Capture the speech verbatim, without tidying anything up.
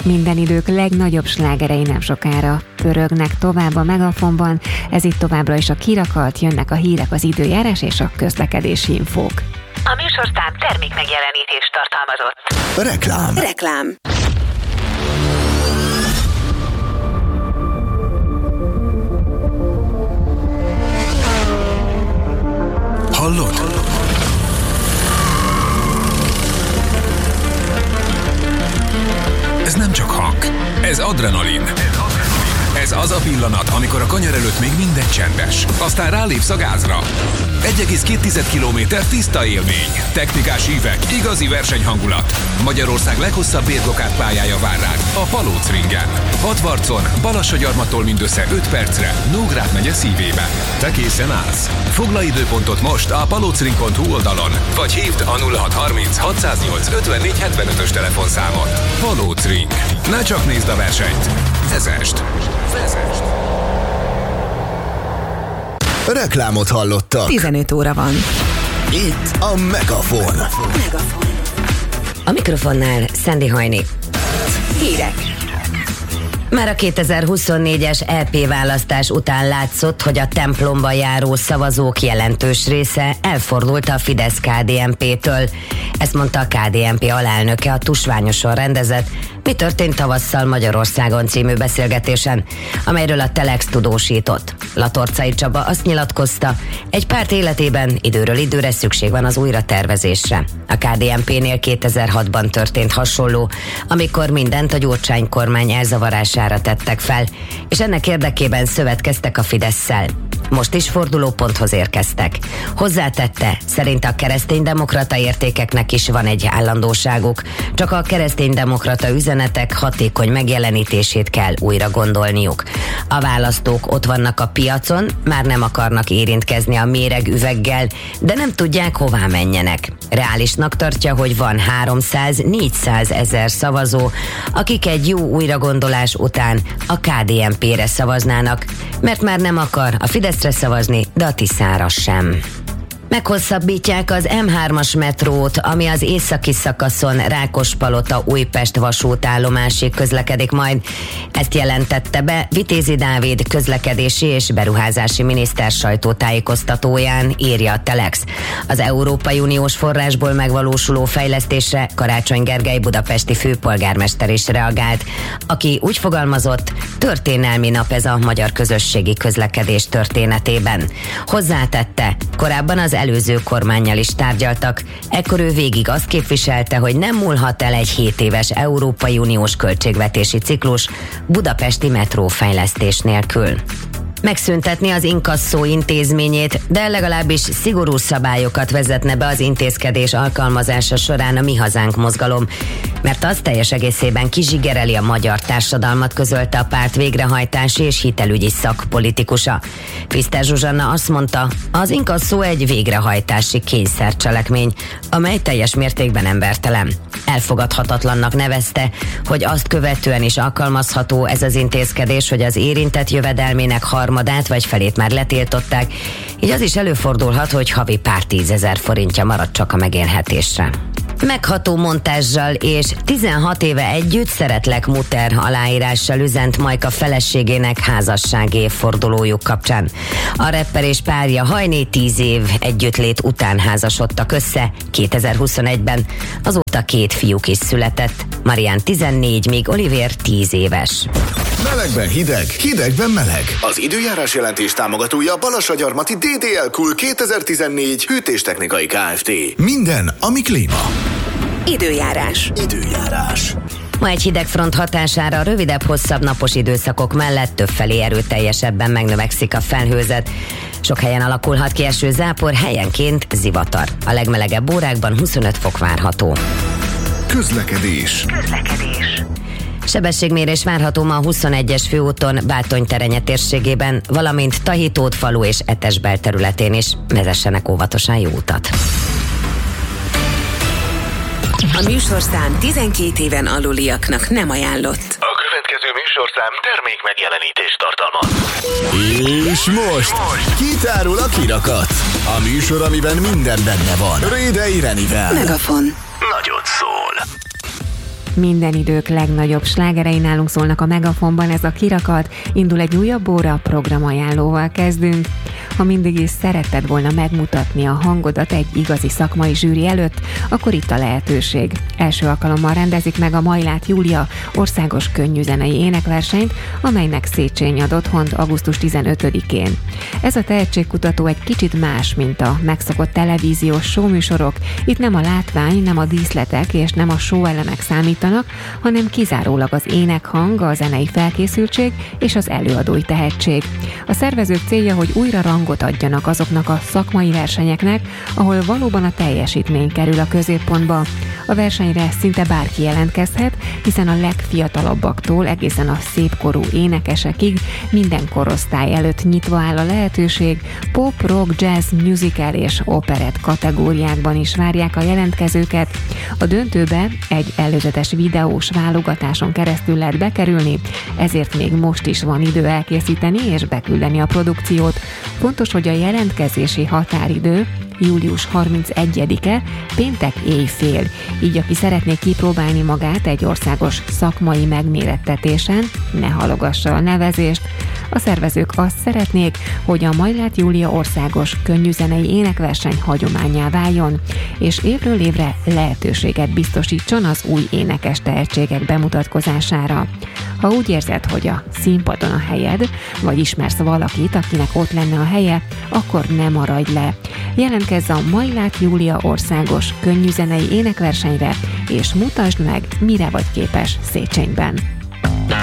minden idők legnagyobb slágerei nem sokára pörögnek tovább a Megafonban, ez itt továbbra is a Kirakat, jönnek a hírek, az időjárás és a közlekedési infók. A műsorszám termék megjelenítést tartalmazott. Reklám. Reklám. Hallod? Ez nem csak hang, ez adrenalin. Ez az a pillanat, amikor a kanyar előtt még minden csendes. Aztán rálépsz a gázra. egy egész két kilométer tiszta élmény. Technikás ívek, igazi versenyhangulat. Magyarország leghosszabb bérgokát pályája vár rád a Palóc ringen. Hatvarcon, Balassagyarmattól mindössze öt percre, Nógrád megye szívében. Te készen állsz? Foglalj időpontot most a palocring pont hu oldalon, vagy hívd a nulla hat harminc hatszáznyolc ötvennégy hetvenötös telefonszámot. Palóc ring. Ne csak nézd a versenyt. Vezest! Vezest! Reklámot hallottak. tizenöt óra van. Itt a Megafon. Megafon. A mikrofonnál Szendi Hajni. Hírek. Már a kétezer-huszonnégyes é pé választás után látszott, hogy a templomba járó szavazók jelentős része elfordult a Fidesz-ká dé en pé-től. Ezt mondta a ká dé en pé alelnöke a Tusványoson rendezett Mi történt tavasszal Magyarországon című beszélgetésen, amelyről a Telex tudósított. Latorcai Csaba azt nyilatkozta, egy párt életében időről időre szükség van az újratervezésre. A ká dé en pé-nél kétezer-hatban történt hasonló, amikor mindent a Gyurcsány kormány elzavarására tettek fel, és ennek érdekében szövetkeztek a Fidesszel. Most is fordulóponthoz érkeztek. Hozzátette, szerint a kereszténydemokrata értékeknek is van egy állandóságuk, csak a kereszténydemokrata üzenetek hatékony megjelenítését kell újra gondolniuk. A választók ott vannak a piacon, már nem akarnak érintkezni a méregüveggel, de nem tudják, hová menjenek. Reálisnak tartja, hogy van háromszáz-négyszáz ezer szavazó, akik egy jó újragondolás után a ká dé en pé-re szavaznának, mert már nem akar a Fideszre szavazni, de a Tiszára sem. Meghosszabbítják az em hármas metrót, ami az északi szakaszon Rákospalota-Újpest vasútállomásig közlekedik majd. Ezt jelentette be Vitézi Dávid közlekedési és beruházási miniszter sajtótájékoztatóján, írja a Telex. Az Európai Uniós forrásból megvalósuló fejlesztésre Karácsony Gergely budapesti főpolgármester is reagált, aki úgy fogalmazott, történelmi nap ez a magyar közösségi közlekedés történetében. Hozzátette, korábban az előző kormánnyal is tárgyaltak, ekkor ő végig azt képviselte, hogy nem múlhat el egy hét éves Európai Uniós költségvetési ciklus budapesti metrófejlesztés nélkül. Megszüntetni az inkasszó intézményét, de legalábbis szigorú szabályokat vezetne be az intézkedés alkalmazása során a Mi Hazánk mozgalom, mert az teljes egészében kizsigereli a magyar társadalmat, közölte a párt végrehajtási és hitelügyi szakpolitikusa. Piszter Zsuzsanna azt mondta, az inkasszó egy végrehajtási kényszercselekmény, amely teljes mértékben embertelen. Elfogadhatatlannak nevezte, hogy azt követően is alkalmazható ez az intézkedés, hogy az érintett jövedelmének harmadát vagy felét már letiltották, így az is előfordulhat, hogy havi pár tízezer forintja marad csak a megélhetésre. Megható montázsal és tizenhat éve együtt szeretlek muter aláírással üzent Majka feleségének házassági évfordulójuk kapcsán. A rapper és párja Hajné tíz év együttlét után házasodtak össze kétezer-huszonegyben, azóta két fiúk is született, Marián tizennégy, míg Olivér tíz éves. Melegben hideg, hidegben meleg. Az időjárás jelentés támogatója a Balassagyarmati dé dé el Cool kétezer-tizennégy hűtéstechnikai Kft. Minden, ami klíma. Időjárás. Időjárás. Ma egy hidegfront hatására rövidebb-hosszabb napos időszakok mellett többfelé erőteljesebben megnövekszik a felhőzet. Sok helyen alakulhat ki eső, zápor, helyenként zivatar. A legmelegebb órákban huszonöt fok várható. Közlekedés. Közlekedés. Sebességmérés várható ma a huszonegyes főúton Bátony-Terenye térségében, valamint Tahitót falu és Etesbel területén is. Vezessenek óvatosan, jó utat! A műsorszám tizenkét éven aluliaknak nem ajánlott. A következő műsorszám termék megjelenítést tartalmaz. És most kitárul a Kirakat. A műsor, amiben minden benne van. Rédei Renivel. Megafon. Nagyot szól. Minden idők legnagyobb slágerei nálunk szólnak a Megafonban, ez a Kirakat. Indul egy újabb óra, programajánlóval kezdünk. Ha mindig is szeretted volna megmutatni a hangodat egy igazi szakmai zsűri előtt, akkor itt a lehetőség. Első alkalommal rendezik meg a Majlát Júlia országos könnyűzenei énekversenyt, amelynek Széchenyi ad otthont augusztus tizenötödikén. Ez a tehetségkutató egy kicsit más, mint a megszokott televíziós showműsorok. Itt nem a látvány, nem a díszletek és nem a showelemek számítanak, hanem kizárólag az énekhang, a zenei felkészültség és az előadói tehetség. A szervezők célja, hogy újra rangot adjanak azoknak a szakmai versenyeknek, ahol valóban a teljesítmény kerül a középpontba. A versenyre szinte bárki jelentkezhet, hiszen a legfiatalabbaktól egészen a szépkorú énekesekig minden korosztály előtt nyitva áll a lehetőség. Pop, rock, jazz, musical és operett kategóriákban is várják a jelentkezőket. A döntőbe egy előzetes videós válogatáson keresztül lehet bekerülni, ezért még most is van idő elkészíteni és beküldeni a produkciót. Fontos, hogy a jelentkezési határidő július harmincegyedike, péntek éjfél. Így aki szeretné kipróbálni magát egy országos szakmai megmérettetésen, ne halogassa a nevezést. A szervezők azt szeretnék, hogy a Majlát Júlia országos könnyűzenei énekverseny hagyománnyá váljon, és évről évre lehetőséget biztosítson az új énekes tehetségek bemutatkozására. Ha úgy érzed, hogy a színpadon a helyed, vagy ismersz valakit, akinek ott lenne a helye, akkor ne maradj le. Jelentkezz a Majlát Júlia országos könnyűzenei énekversenyre, és mutasd meg, mire vagy képes Széchenyben.